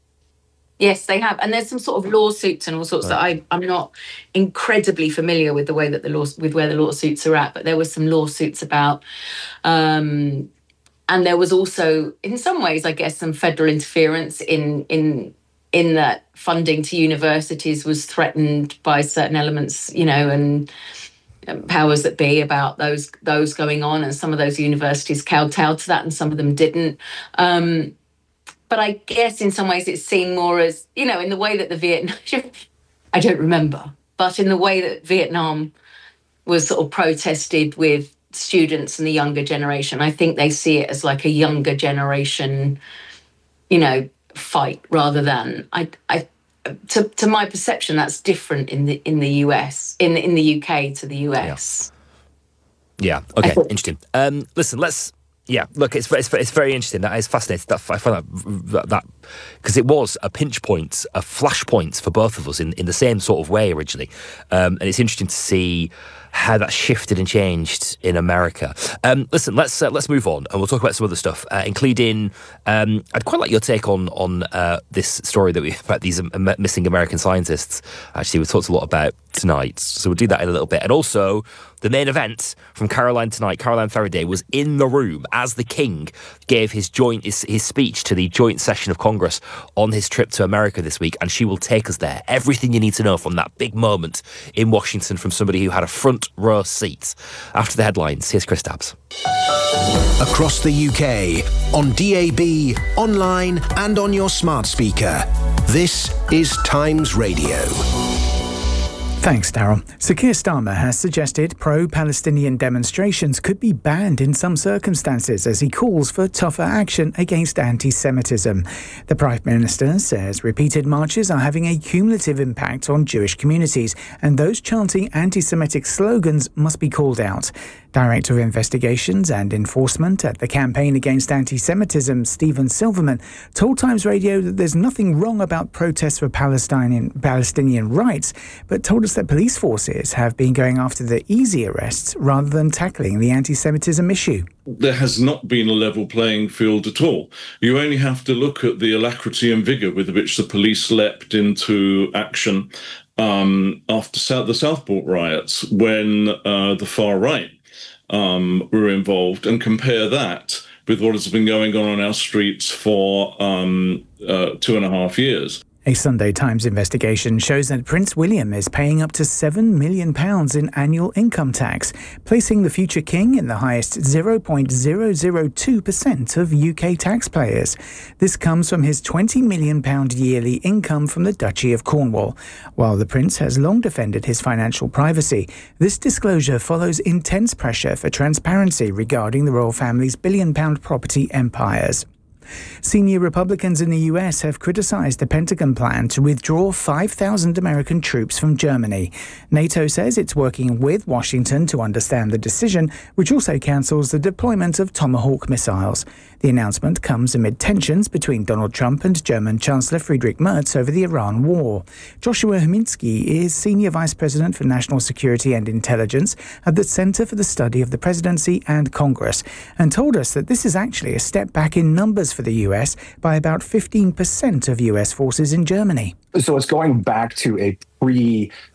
Speaker 17: Yes, they have. And there's some sort of lawsuits and all sorts right. that I, I'm not incredibly familiar with the way that the law, with where the lawsuits are at, but there was some lawsuits about, um, and there was also, in some ways, I guess, some federal interference in in in that funding to universities was threatened by certain elements, you know, and powers that be about those those going on, and some of those universities kowtowed to that, and some of them didn't. Um, But I guess in some ways it's seen more as, you know, in the way that the Vietnam, I don't remember, but in the way that Vietnam was sort of protested with students and the younger generation, I think they see it as like a younger generation, you know, fight rather than, I, I, to, to my perception, that's different in the in the U S, in in the U K to the U S.
Speaker 1: Yeah, yeah. Okay, interesting. Um, listen, let's, Yeah, look, it's, it's it's very interesting. That is fascinating. That I find that that because it was a pinch point, a flashpoint for both of us in, in the same sort of way originally, um, and it's interesting to see how that shifted and changed in America. Um, listen, let's uh, let's move on, and we'll talk about some other stuff, uh, including um, I'd quite like your take on on uh, this story that we about these um, missing American scientists. Actually, we talked a lot about tonight, so we'll do that in a little bit, and also the main event from Caroline tonight. Caroline Faraday was in the room as the King gave his joint his, his speech to the joint session of Congress on his trip to America this week, and she will take us there. Everything you need to know from that big moment in Washington from somebody who had a front row seat. After the headlines, here's Chris Dabbs.
Speaker 7: Across the U K, on D A B, online and on your smart speaker. This is Times Radio.
Speaker 8: Thanks, Daryl. Sir Keir Starmer has suggested pro-Palestinian demonstrations could be banned in some circumstances as he calls for tougher action against anti-Semitism. The Prime Minister says repeated marches are having a cumulative impact on Jewish communities, and those chanting anti-Semitic slogans must be called out. Director of Investigations and Enforcement at the Campaign Against Anti-Semitism, Stephen Silverman, told Times Radio that there's nothing wrong about protests for Palestinian, Palestinian rights, but told us that police forces have been going after the easy arrests rather than tackling the anti-Semitism issue.
Speaker 9: There has not been a level playing field at all. You only have to look at the alacrity and vigour with which the police leapt into action um, after South, the Southport riots, when uh, the far right Um, were involved, and compare that with what has been going on on our streets for um, uh, two and a half years.
Speaker 8: A Sunday Times investigation shows that Prince William is paying up to seven million pounds in annual income tax, placing the future king in the highest zero point zero zero two percent of U K taxpayers. This comes from his twenty million pounds yearly income from the Duchy of Cornwall. While the prince has long defended his financial privacy, this disclosure follows intense pressure for transparency regarding the royal family's billion-pound property empires. Senior Republicans in the U S have criticized the Pentagon plan to withdraw five thousand American troops from Germany. NATO says it's working with Washington to understand the decision, which also cancels the deployment of Tomahawk missiles. The announcement comes amid tensions between Donald Trump and German Chancellor Friedrich Merz over the Iran war. Joshua Haminsky is Senior Vice President for National Security and Intelligence at the Center for the Study of the Presidency and Congress, and told us that this is actually a step back in numbers for the U S by about fifteen percent of U S forces in Germany.
Speaker 3: So it's going back to a pre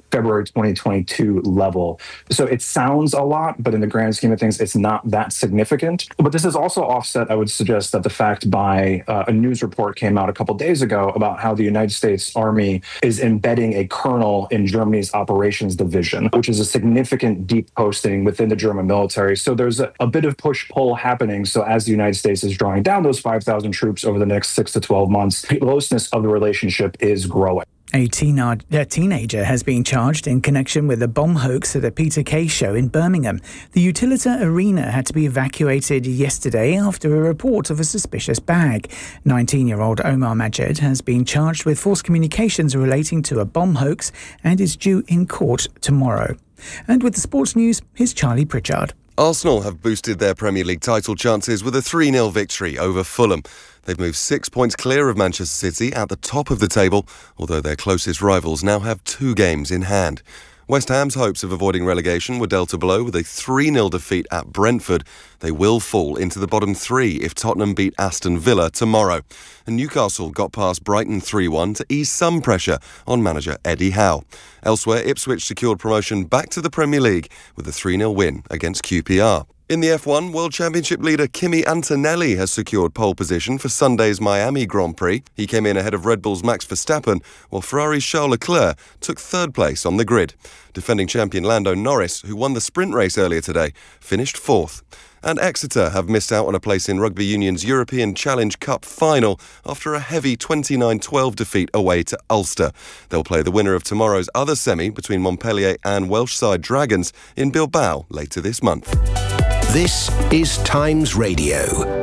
Speaker 3: February twenty twenty-two level. So it sounds a lot, but in the grand scheme of things, it's not that significant. But this is also offset, I would suggest, that the fact by uh, a news report came out a couple days ago about how the United States Army is embedding a colonel in Germany's operations division, which is a significant deep posting within the German military. So there's a, a bit of push-pull happening. So as the United States is drawing down those five thousand troops over the next six to twelve months, the closeness of the relationship is growing.
Speaker 8: A, teen- a teenager has been charged in connection with a bomb hoax at a Peter Kay show in Birmingham. The Utilita Arena had to be evacuated yesterday after a report of a suspicious bag. nineteen-year-old Omar Majed has been charged with false communications relating to a bomb hoax and is due in court tomorrow. And with the sports news, here's Charlie Pritchard.
Speaker 22: Arsenal have boosted their Premier League title chances with a three nil victory over Fulham. They've moved six points clear of Manchester City at the top of the table, although their closest rivals now have two games in hand. West Ham's hopes of avoiding relegation were dealt a blow with a three nil defeat at Brentford. They will fall into the bottom three if Tottenham beat Aston Villa tomorrow. And Newcastle got past Brighton three one to ease some pressure on manager Eddie Howe. Elsewhere, Ipswich secured promotion back to the Premier League with a three nil win against Q P R. In the F one, World Championship leader Kimi Antonelli has secured pole position for Sunday's Miami Grand Prix. He came in ahead of Red Bull's Max Verstappen, while Ferrari's Charles Leclerc took third place on the grid. Defending champion Lando Norris, who won the sprint race earlier today, finished fourth. And Exeter have missed out on a place in Rugby Union's European Challenge Cup final after a heavy twenty-nine twelve defeat away to Ulster. They'll play the winner of tomorrow's other semi between Montpellier and Welsh side Dragons in Bilbao later this month.
Speaker 7: This is Times Radio.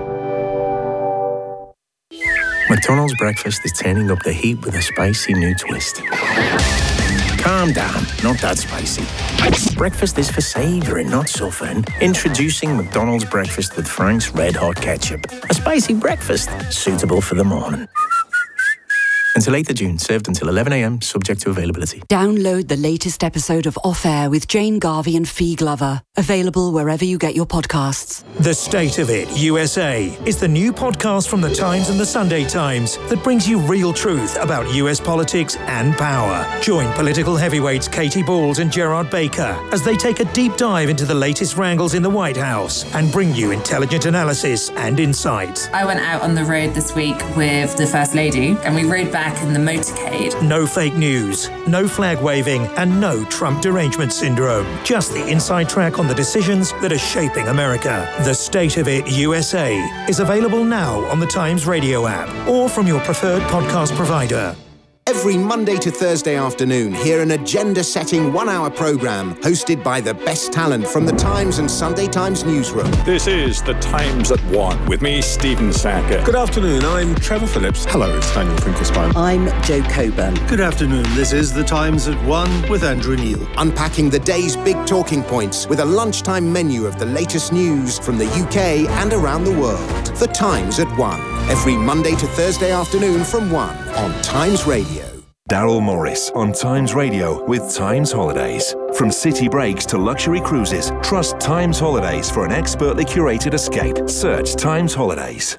Speaker 21: McDonald's breakfast is turning up the heat with a spicy new twist. Calm down, not that spicy. Breakfast is for savouring, not suffering. Introducing McDonald's breakfast with Frank's Red Hot Ketchup. A spicy breakfast suitable for the morning. Until eighth of June, served until eleven a m, subject to availability.
Speaker 6: Download the latest episode of Off Air with Jane Garvey and Fee Glover. Available wherever you get your podcasts.
Speaker 23: The State of It U S A is the new podcast from The Times and The Sunday Times that brings you real truth about U S politics and power. Join political heavyweights Katie Balls and Gerard Baker as they take a deep dive into the latest wrangles in the White House and bring you intelligent analysis and insight.
Speaker 24: I went out on the road this week with the First Lady and we rode back in the motorcade.
Speaker 23: No fake news, no flag waving, and no Trump derangement syndrome. Just the inside track on the decisions that are shaping America. The State of It U S A is available now on the Times Radio app or from your preferred podcast provider.
Speaker 7: Every Monday to Thursday afternoon, hear an agenda-setting one-hour programme hosted by the best talent from the Times and Sunday Times newsroom.
Speaker 25: This is The Times at One with me, Stephen Sacker.
Speaker 26: Good afternoon, I'm Trevor Phillips.
Speaker 25: Hello, it's Daniel Finkelstein.
Speaker 27: I'm Jo Coburn.
Speaker 28: Good afternoon, this is The Times at One with Andrew Neil.
Speaker 7: Unpacking the day's big talking points with a lunchtime menu of the latest news from the U K and around the world. The Times at One. Every Monday to Thursday afternoon from one on Times Radio.
Speaker 16: Daryl Morris on Times Radio with Times Holidays. From city breaks to luxury cruises, trust Times Holidays for an expertly curated escape. Search Times Holidays.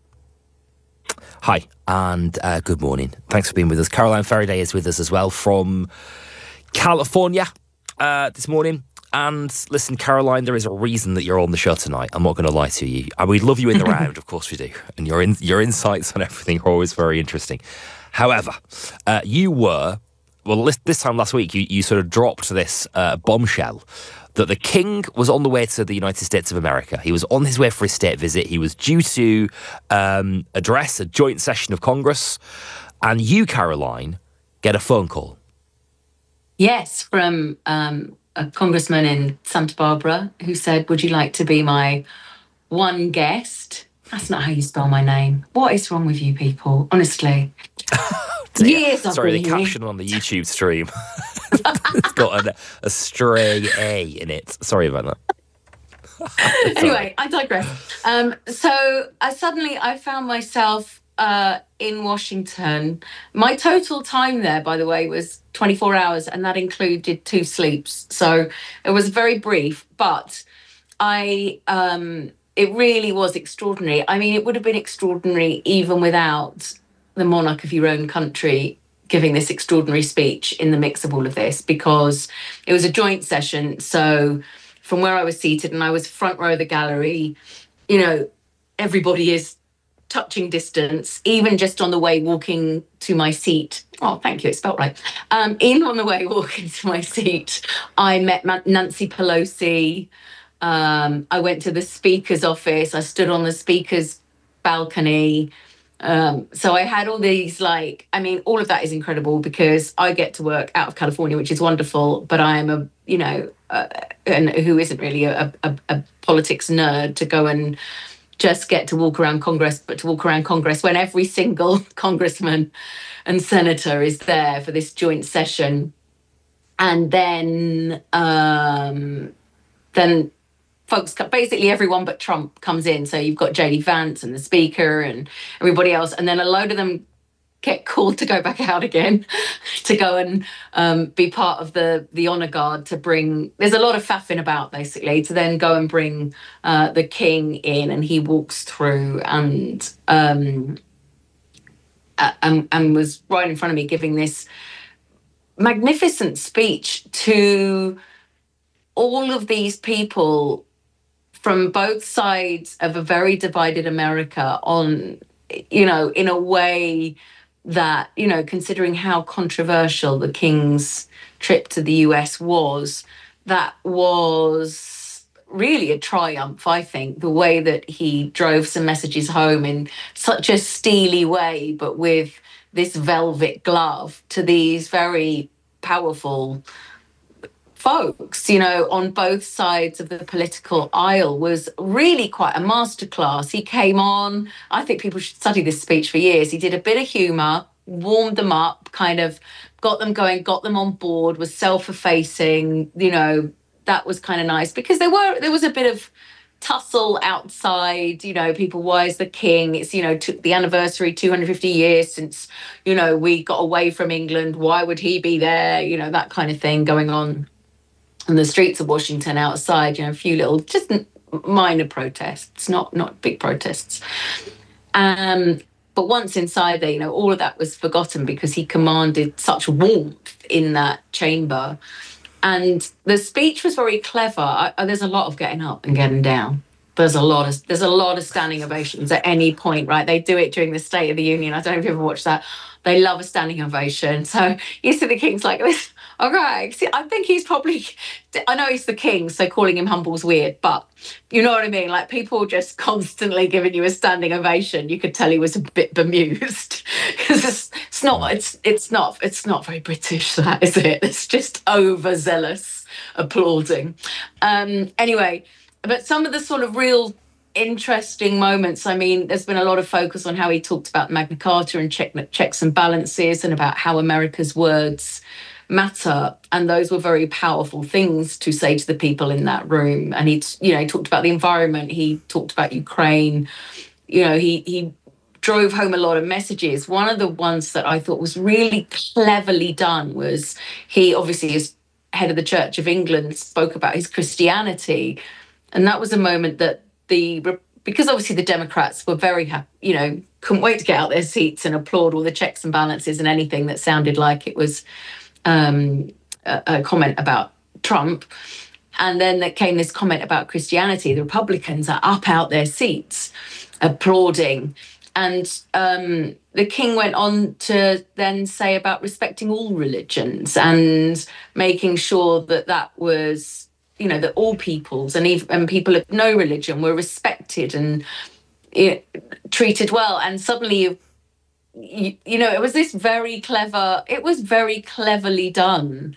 Speaker 1: Hi, and uh, good morning. Thanks for being with us. Caroline Faraday is with us as well from California uh, this morning. And listen, Caroline, there is a reason that you're on the show tonight. I'm not going to lie to you. And we love you in the round, of course we do. And your in, your insights on everything are always very interesting. However, uh, you were, well, this time last week, you, you sort of dropped this uh, bombshell that the king was on the way to the United States of America. He was on his way for his state visit. He was due to um, address a joint session of Congress. And you, Caroline, get a phone call.
Speaker 17: Yes, from um, a congressman in Santa Barbara who said, would you like to be my one guest? That's not how you spell my name. What is wrong with you people? Honestly. Years I've
Speaker 1: Sorry,
Speaker 17: been
Speaker 1: the
Speaker 17: here.
Speaker 1: caption on the YouTube stream. It's got an, a stray A in it. Sorry about that.
Speaker 17: Anyway, I digress. Um, so I suddenly I found myself uh, in Washington. My total time there, by the way, was twenty-four hours, and that included two sleeps. So it was very brief, but I um, it really was extraordinary. I mean, it would have been extraordinary even without the monarch of your own country giving this extraordinary speech in the mix of all of this, because it was a joint session. So from where I was seated, and I was front row of the gallery, you know, everybody is touching distance, even just on the way walking to my seat. Oh, thank you, it's spelt right. Um, in on the way walking to my seat, I met Ma- Nancy Pelosi. Um, I went to the Speaker's office. I stood on the Speaker's balcony. Um, so I had all these, like, I mean, all of that is incredible because I get to work out of California, which is wonderful, but I am a, you know, uh, and who isn't really a, a, a politics nerd, to go and just get to walk around Congress, but to walk around Congress when every single congressman and senator is there for this joint session. And then, um, then folks, basically everyone but Trump comes in. So you've got J D Vance and the Speaker and everybody else. And then a load of them get called to go back out again to go and um, be part of the the honor guard to bring, there's a lot of faffing about basically, to then go and bring uh, the king in, and he walks through and, um, and, and was right in front of me giving this magnificent speech to all of these people from both sides of a very divided America on, you know, in a way that, you know, considering how controversial the King's trip to the U S was, that was really a triumph, I think, the way that he drove some messages home in such a steely way, but with this velvet glove to these very powerful folks, you know, on both sides of the political aisle, was really quite a masterclass. He came on, I think people should study this speech for years. He did a bit of humour, warmed them up, kind of got them going, got them on board, was self-effacing, you know, that was kind of nice, because there were there was a bit of tussle outside, you know, people, why is the king, it's, you know, took the anniversary two hundred fifty years since, you know, we got away from England, why would he be there, you know, that kind of thing going on in the streets of Washington outside, you know, a few little, just minor protests, not not big protests. Um, but once inside there, you know, all of that was forgotten because he commanded such warmth in that chamber. And the speech was very clever. I, I, there's a lot of getting up and getting down. There's a lot of there's a lot of standing ovations at any point, right? They do it during the State of the Union. I don't know if you ever watched that. They love a standing ovation. So you see the King's like this. Okay, see, I think he's probably, I know he's the king, so calling him humble's weird, but you know what I mean? Like, people just constantly giving you a standing ovation. You could tell he was a bit bemused because it's, it's not, it's it's not, it's not very British, that, is it? It's just overzealous applauding. Um, anyway, but some of the sort of real interesting moments, I mean, there's been a lot of focus on how he talked about Magna Carta and check, checks and balances, and about how America's words matter, and those were very powerful things to say to the people in that room. And he, you know, he talked about the environment, he talked about Ukraine, you know, he he drove home a lot of messages. One of the ones that I thought was really cleverly done was, he obviously is head of the Church of England, spoke about his Christianity, and that was a moment that the, because obviously the Democrats were very happy, you know, couldn't wait to get out their seats and applaud all the checks and balances and anything that sounded like it was Um, a, a comment about Trump. And then there came this comment about Christianity. The Republicans are up out their seats applauding. And um, the King went on to then say about respecting all religions and making sure that that was, you know, that all peoples and even and people of no religion were respected and, you know, treated well. And suddenly you You, you know, it was this very clever, it was very cleverly done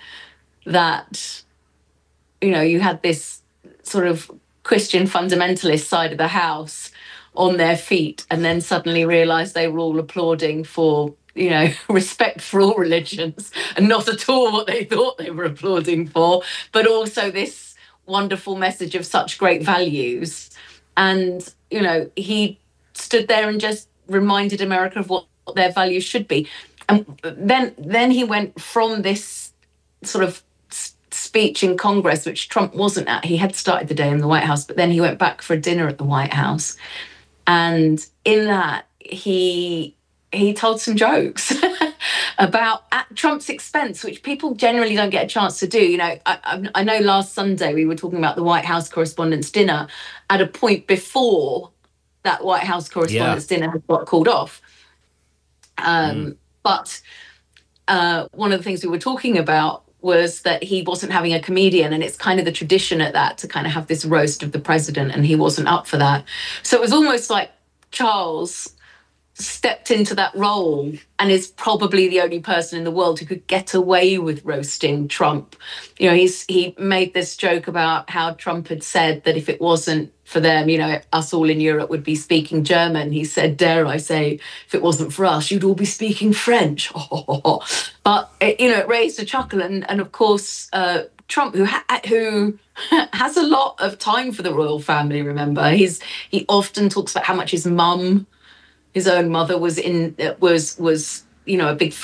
Speaker 17: that, you know, you had this sort of Christian fundamentalist side of the house on their feet, and then suddenly realised they were all applauding for, you know, respect for all religions, and not at all what they thought they were applauding for, but also this wonderful message of such great values. And, you know, he stood there and just reminded America of what what their values should be. And then then he went from this sort of speech in Congress, which Trump wasn't at. He had started the day in the White House, but then he went back for a dinner at the White House. And in that, he he told some jokes about at Trump's expense, which people generally don't get a chance to do. You know, I, I, I know last Sunday we were talking about the White House Correspondents' Dinner at a point before that White House Correspondents' yeah. Dinner had got called off. Um, mm. But uh, one of the things we were talking about was that he wasn't having a comedian, and it's kind of the tradition at that to kind of have this roast of the president, and he wasn't up for that. So it was almost like Charles stepped into that role and is probably the only person in the world who could get away with roasting Trump. You know, he's he made this joke about how Trump had said that if it wasn't for them, you know, us all in Europe would be speaking German. He said, dare I say, if it wasn't for us, you'd all be speaking French. But, it, you know, it raised a chuckle. And, and of course, uh, Trump, who ha- who has a lot of time for the royal family, remember, he's he often talks about how much his mum, his own mother, was in was was you know a big